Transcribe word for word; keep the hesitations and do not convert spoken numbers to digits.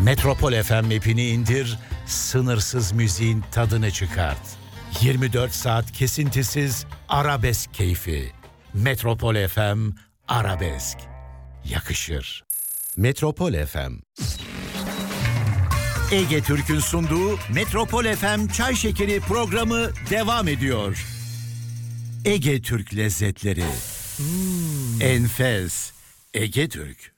Metropol F M app'ini indir, sınırsız müziğin tadını çıkart. yirmi dört saat kesintisiz arabesk keyfi. Metropol F M Arabesk. Yakışır. Metropol F M. Ege Türk'ün sunduğu Metropol F M Çay Şekeri programı devam ediyor. Ege Türk lezzetleri. Hmm. Enfes. Ege Türk.